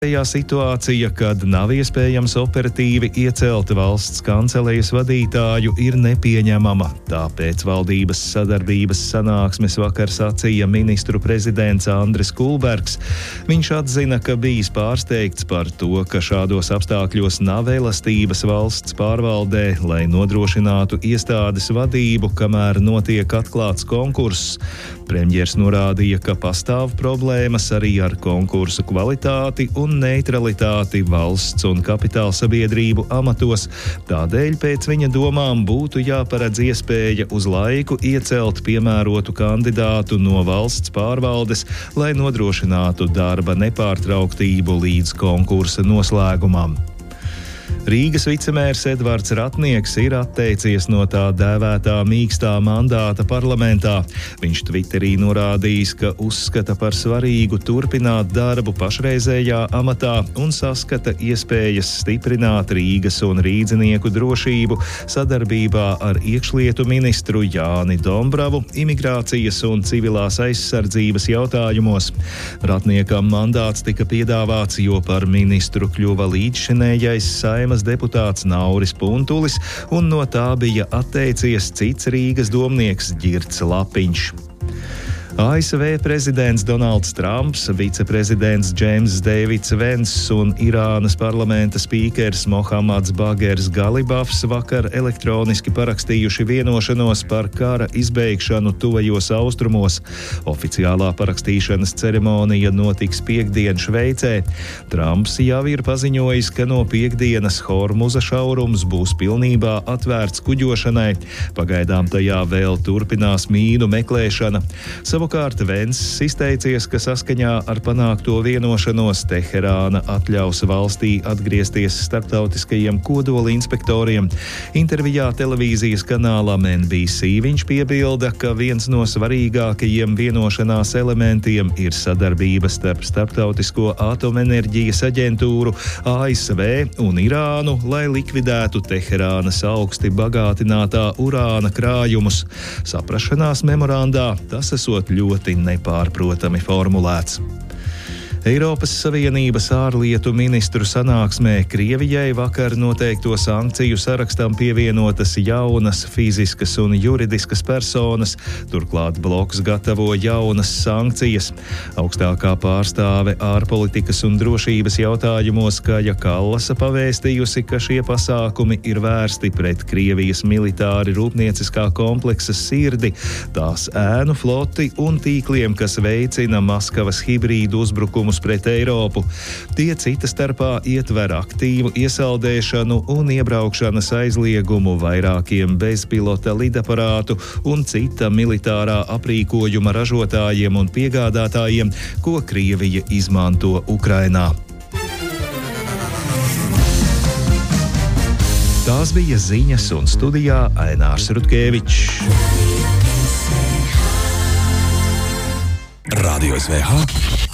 Situācija, kad nav iespējams operatīvi iecelt valsts kancelejas vadītāju, ir nepieņemama. Tāpēc valdības sadarbības sanāksmes vakar sacīja ministru prezidents Andris Kulbergs. Viņš atzina, ka bijis pārsteigts par to, ka šādos apstākļos nav elastības valsts pārvaldē, lai nodrošinātu iestādes vadību, kamēr notiek atklāts konkurss. Premjers norādīja, ka pastāv problēmas arī ar konkursu kvalitāti un neutralitāti valsts un kapitāla sabiedrību amatos. Tādēļ pēc viņa domām būtu jāparedz iespēja uz laiku iecelt piemērotu kandidātu no valsts pārvaldes, lai nodrošinātu darba nepārtrauktību līdz konkursa noslēgumam. Rīgas vicemērs Edvards Ratnieks ir atteicies no tā dēvētā mīkstā mandāta parlamentā. Viņš Twitterī norādījis, ka uzskata par svarīgu turpināt darbu pašreizējā amatā un saskata iespējas stiprināt Rīgas un rīdzinieku drošību sadarbībā ar iekšlietu ministru Jāni Dombravu imigrācijas un civilās aizsardzības jautājumos. Ratniekam mandāts tika piedāvāts, jo par ministru kļuva līdzšinējais Saeimas deputāts Nauris Puntulis, un no tā bija atteicies cits Rīgas domnieks Ģirts Lapiņš. ASV prezidents Donalds Trumps, viceprezidents Džeims Deivids Venss un Irānas parlamenta spīkers Mohammads Bagers Galibafs vakar elektroniski parakstījuši vienošanos par kara izbeigšanu tuvajos austrumos. Oficiālā parakstīšanas ceremonija notiks piektdien Šveicē. Trumps jau ir paziņojis, ka no piektdienas Hormuza šaurums būs pilnībā atvērts kuģošanai. Pagaidām tajā vēl turpinās mīnu meklēšana. Savukārt Venss izteicies, ka saskaņā ar panākto vienošanos Teherāna atļaus valstī atgriezties starptautiskajiem kodola inspektoriem. Intervijā televīzijas kanālam NBC viņš piebilda, ka viens no svarīgākajiem vienošanās elementiem ir sadarbība starp Starptautisko atomenerģijas aģentūru, ASV un Irānu, lai likvidētu Teherānas augsti bagātinātā urāna krājumus. Saprašanās memorandā tas esot ļoti nepārprotami formulēts. Eiropas Savienības ārlietu ministru sanāksmē Krievijai vakar noteikto sankciju sarakstam pievienotas jaunas fiziskas un juridiskas personas, turklāt bloks gatavo jaunas sankcijas. Augstākā pārstāve ārpolitikas un drošības jautājumos Kaja Kallasa pavēstījusi, ka šie pasākumi ir vērsti pret Krievijas militāri rūpnieciskā kompleksa sirdi, tās ēnu floti un tīkliem, kas veicina Maskavas hibrīdu uzbrukumu pret Eiropu. Tie cita starpā ietver aktīvu iesaldēšanu un iebraukšanas aizliegumu vairākiem bezpilota lidaparātu un cita militārā aprīkojuma ražotājiem un piegādātājiem, ko Krievija izmanto Ukrainā. Tās bija ziņas, un studijā Ainārs Rutkevičs. Radio SVH